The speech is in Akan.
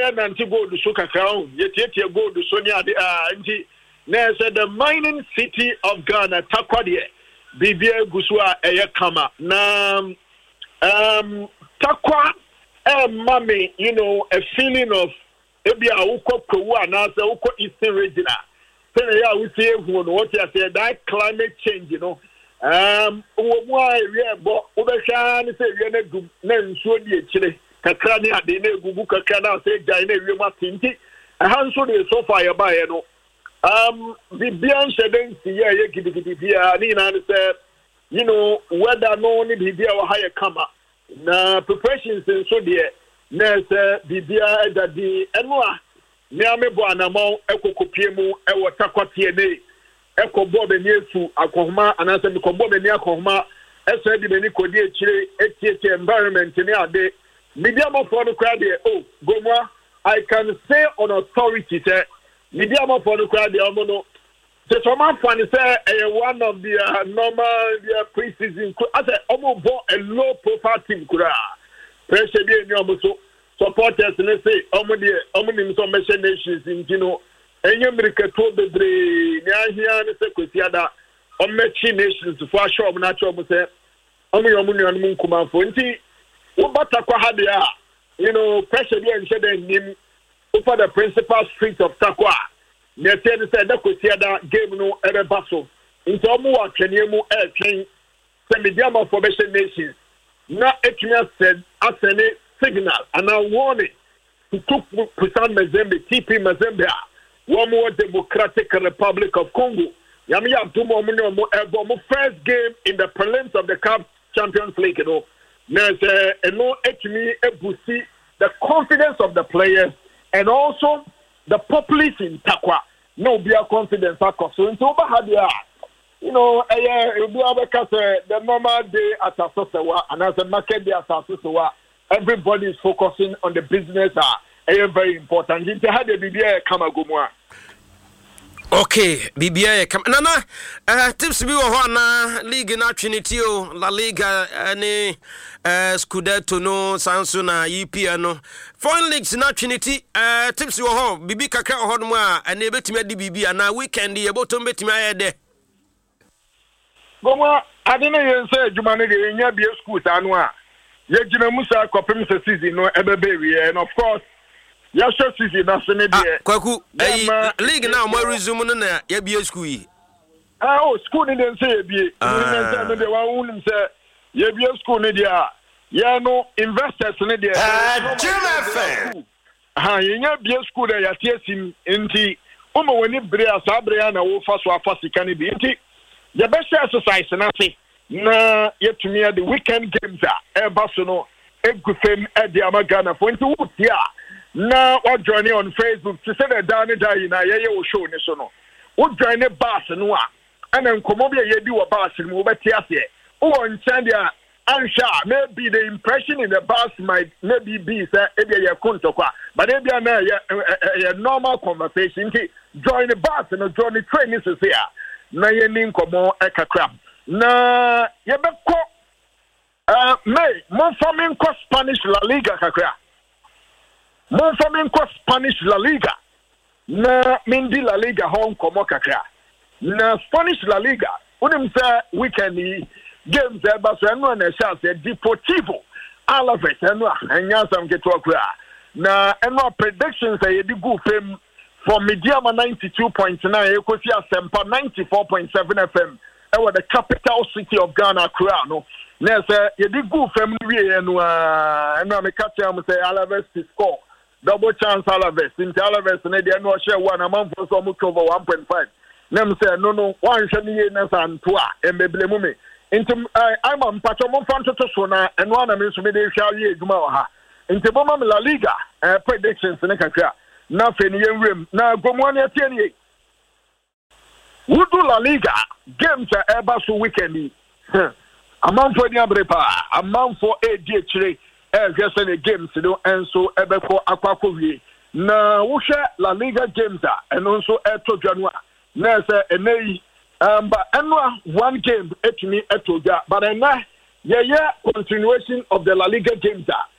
yɛbɛyɛ nanti gold so kakra ho yɛtietie gold so ne ade nti na sɛ the mining city of Ghana Takwa de bibia gusu a ɛyɛ kama na Takwa mami a feeling of ebi a wokɔ Kowu anaasɛ wokɔ Eastern region a sɛnɛ yɛ a wosie ehu no wɔte aseɛ that climate change wɔ mu a ewia ɛbɔ wobɛhwɛ ne sɛ ewia no adum na nsuo di akyire kakra ne ade na egugu kakra na sɛ gyae na ewia mu ate nti ɛha nso de so far yɛbaeɛ no bibia nhyɛ dɛ nsi yɛ ɛyɛ gidigidi bia ne nyinaa ne sɛ weather no ne bibia wɔ ha yɛ kama na preparations nso deɛ na sɛ bibia ɛdadi ɛno a nea mebɔ anamɔ ɛkɔkɔpie mu ɛwɔ Takwatie ne ɛkɔbɔ bɛni esu akɔhoma anaasɛ mekɔbɔ bɛni akɔhoma ɛsɛ de bɛni kɔdi akyire etietie environment ne ade media mɔfoɔ no koraa deɛ Gomwa I can say on authority sɛ media mɔfoɔ no koraa deɛ ɔmo no sɛ sɔma fa ne sɛ ɛyɛ one of the normal pre-season asɛ ɔmo bɔ a low profile team koraa pressure bi eni ɔmo so supporters ne say ɔmo nim sɛ ɔmɛhyɛ nations nti no enye mirikato bebree ne ahia ne sɛ kwesiada ɔmɛkyi nations fo ahyɛ ɔmo n'akyɛ ɔmo sɛ ɔmo yɛ ɔmo nuanom nkumanfo nti wobata kwa ha deɛ pressure bi nhyɛ dɛ nim over the principal street of Takwa ne ɛtɛ ne sɛ ɛda kwesiada game no ɛbɛba so nti ɔmo wɔ atwɛneɛ mu ɛɛtwɛn sɛ media amafo bɛhyɛ nations na etumi asɛne signal and a warning to Pusan Mazembe, TP Mazembe, one more Democratic Republic of Congo. Yami Abdumo first game in the prelims of the CAF Champions League. There's no etimi ebusi the confidence of the players and also the populace in Takwa. No be a confidence so into Bahadia. The normal day at Asosewa and as a market day at Asosewa. Everybody is focusing on the business. Very important. Okay, BBA. Nana, tips be na league na Trinity La Liga any Scudetto no Sansuna EPA no. Foreign leagues na Trinity tips you home. Bibi kakra hodma and ebetime di bibi na weekend e bottom betime ayede. Goma, I didn't say Jumani de nya be school anu a. Yejina Musa kopem se season no ebebe and of course yasho season na se ne de kwaku league now mo resume no na ya bie school yi school ni den say bie ni say no de wan unim say ya bie school ni de a ya no investors ni de yenya bie school de ya tiesim enti umo woni bre asabre na wo fa so afa sika ni bi enti ya be exercise na say na yetumi the weekend games eba so no egufem e de amagana for nti wutia na wa join on Facebook to say the down day na ye wo show ni so no wo join bus no a ana nkomo bi ye di wo bus mu wo beti ase wo nchen dia ansha maybe the impression in the bus might maybe be say e be ye kontokwa but e bia na ye normal conversation nti join the bus no join the train is say na ye ni nkomo e kakra na yebeko May Monfamin ko Spanish La Liga kakra Monfamin ko Spanish La Liga na Mindi La Liga home komo kakra na Spanish La Liga unim say weekend games eba so eno na chance Deportivo Alaves eno anya sam keto akra na eno predictions e di go fam for Mediama 92.9 ekosi asempa 94.7 FM the capital city of Ghana, Accra. No, you did go family and I'm a catcher. I'm say Alaves to score double chance. Alaves in Alaves and they no share one amount for some over 1.5. Nem say no one shani and two and maybe mummy. Into I'm on Patron Fanto Sona and one I mean to be the Sharia Jumaha. Into Bomam La Liga predictions in the country. Nothing in room now. Go on at 28. Wudu La Liga games eba so weekend amount for diabrepa amount for ADH just any games no enso ebeko akwako wie na wo hwe La Liga games and also eto January na say enei but enwa one game etumi eto ja but enna ye continuation of the La Liga games